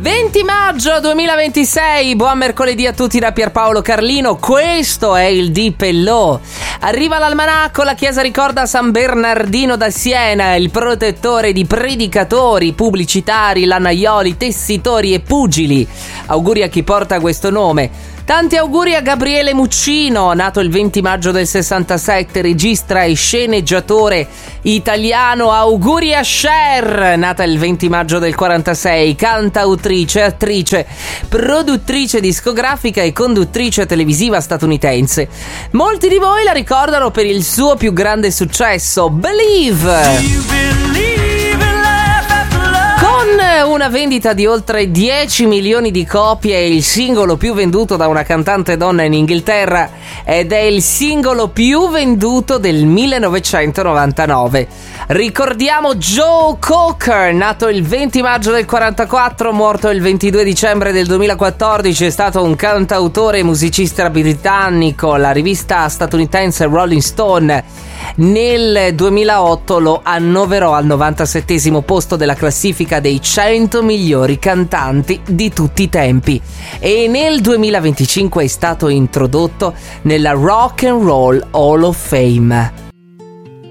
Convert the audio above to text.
20 maggio 2026, buon mercoledì a tutti da Pierpaolo Carlino, questo è il Deep & Low. Arriva l'almanacco, la chiesa ricorda San Bernardino da Siena, il protettore di predicatori, pubblicitari, lanaioli, tessitori e pugili. Auguri a chi porta questo nome. Tanti auguri a Gabriele Muccino, nato il 20 maggio del 67, regista e sceneggiatore italiano. Auguri a Cher, nata il 20 maggio del 46, cantautrice, attrice, produttrice discografica e conduttrice televisiva statunitense. Molti di voi la ricordano per il suo più grande successo, Believe. Con una vendita di oltre 10 milioni di copie, è il singolo più venduto da una cantante donna in Inghilterra ed è il singolo più venduto del 1999. Ricordiamo Joe Cocker, nato il 20 maggio del 44, morto il 22 dicembre del 2014, è stato un cantautore e musicista britannico. La rivista statunitense Rolling Stone nel 2008 lo annoverò al 97° posto della classifica dei 100 migliori cantanti di tutti i tempi e nel 2025 è stato introdotto nella Rock and Roll Hall of Fame.